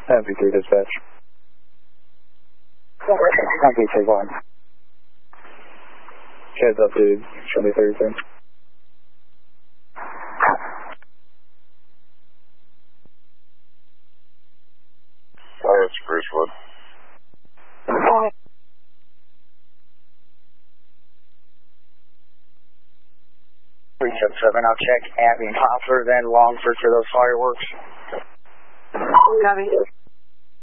MP3 dispatch. Okay, take one. Heads up, dude. Show me 33. Sorry, it's Brucewood. 377, I'll check Abby and Poplar, then Longford for those fireworks. Copy.